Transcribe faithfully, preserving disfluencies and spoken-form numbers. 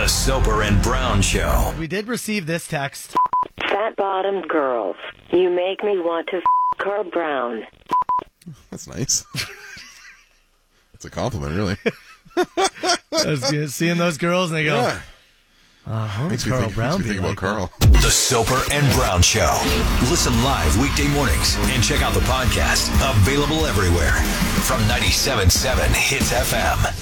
The Soper and Brown Show. We did receive this text. Fat-bottomed girls, you make me want to f*** Carl Brown. That's nice. That's a compliment, really. I was good seeing those girls and they go, Yeah. uh-huh, Makes me Carl think, Brown. makes me think be about like Carl. The Soper and Brown Show. Listen live weekday mornings and check out the podcast. Available everywhere from ninety-seven point seven Hits F M.